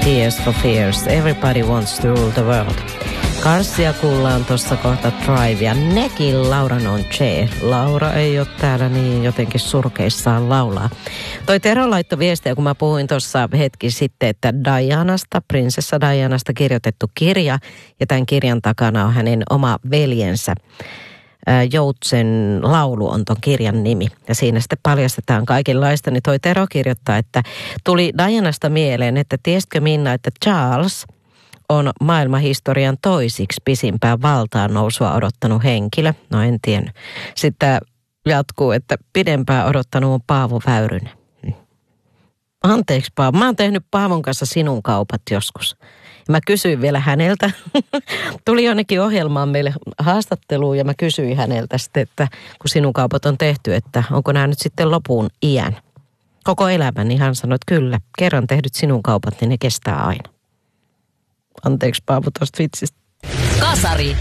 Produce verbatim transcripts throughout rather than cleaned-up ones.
Tears for Fears. Everybody wants to rule the world. Karsia kuullaan tuossa kohta Drive ja nekin Laura non c'è. Laura ei ole täällä niin jotenkin surkeissaan laulaa. Toi Tero laittoi viestiä, kun mä puhuin tuossa hetki sitten, että Dianasta, prinsessa Dianasta kirjoitettu kirja ja tämän kirjan takana on hänen oma veljensä. Joutsen laulu on ton kirjan nimi ja siinä sitten paljastetaan kaikenlaista, niin toi Tero kirjoittaa, että tuli Dianasta mieleen, että tiesitkö Minna, että Charles on maailmanhistorian toisiksi pisimpään valtaan nousua odottanut henkilö. No en tiedä. Sitten jatkuu, että pidempään odottanut on Paavo Väyrynen. Anteeksi Paavo, mä oon tehnyt Paavon kanssa sinun kaupat joskus. Ja mä kysyin vielä häneltä, tuli jonnekin ohjelmaan meille haastatteluun ja mä kysyin häneltä sitten, että kun sinun kaupat on tehty, että onko nämä nyt sitten lopun iän. Koko elämän, niin hän sanoi, että kyllä, kerran tehdyt sinun kaupat, niin ne kestää aina. Anteeksi Paavo tosta vitsistä. Kasari.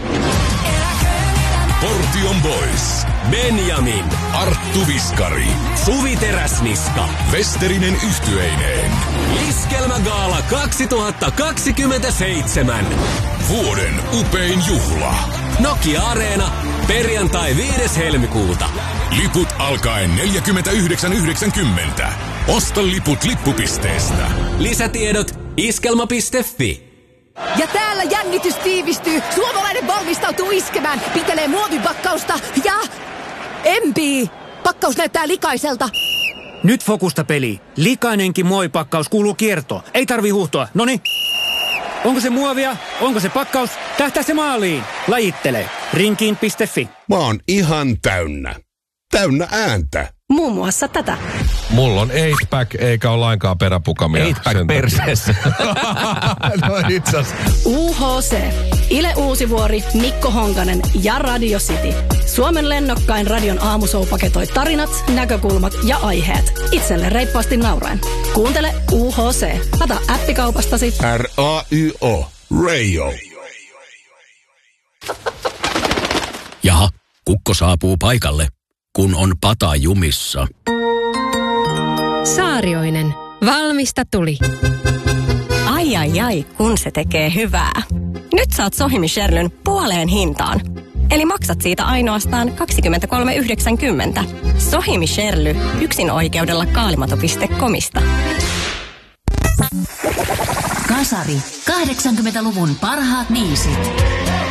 Portion Boys. Benjamin, Arttu Viskari, Suvi Teräsniska, Westerinen yhtyeineen. Iskelmägaala kaksituhattakaksikymmentäseitsemän. Vuoden upein juhla. Nokia-areena, perjantai viides helmikuuta. Liput alkaen neljäkymmentäyhdeksän yhdeksänkymmentä. Osta liput lippupisteestä. Lisätiedot iskelma piste fi. Ja täällä jännitys tiivistyy. Suomalainen valmistautuu iskemään. Pitelee muovipakkausta ja empii. Pakkaus näyttää likaiselta. Nyt fokusta peli. Likainenkin muovipakkaus kuuluu kiertoon. Ei tarvi huuhtoa. Noniin. Onko se muovia? Onko se pakkaus? Tähtää se maaliin. Lajittele. rinkiin piste fi. Mä oon ihan täynnä. Täynnä ääntä. Muun muassa tätä. Mulla on eight pack eikä ole lainkaan peräpukamia. eight pack perseessä. No itse asiassa. U H C. Ile Uusivuori, Mikko Honkanen ja Radio City. Suomen lennokkain radion aamushow paketoi tarinat, näkökulmat ja aiheet. Itselle reippaasti nauraen. Kuuntele U H C. Ota appikaupastasi. R A Y O. Radio. Jaha, kukko saapuu paikalle, kun on pata jumissa. Saarioinen. Valmista tuli. Ai ai ai, kun se tekee hyvää. Nyt saat Sohimi Sherlyn puoleen hintaan. Eli maksat siitä ainoastaan kaksikymmentäkolme yhdeksänkymmentä. Sohimi Sherly, yksin oikeudella kaalimato piste comista. Kasari. kahdeksankymmentäluvun parhaat biisit.